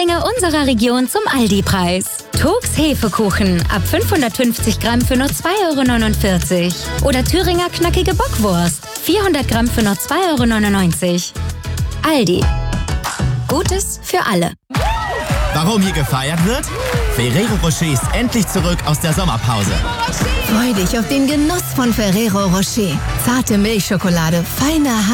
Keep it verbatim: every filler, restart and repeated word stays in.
Lieblinge unserer Region zum Aldi-Preis. Togs Hefekuchen ab fünfhundertfünfzig Gramm für nur zwei Euro neunundvierzig. Oder Thüringer knackige Bockwurst, vierhundert Gramm für nur zwei Euro neunundneunzig. Aldi. Gutes für alle. Warum hier gefeiert wird? Ferrero Rocher ist endlich zurück aus der Sommerpause. Freu dich auf den Genuss von Ferrero Rocher. Zarte Milchschokolade, feiner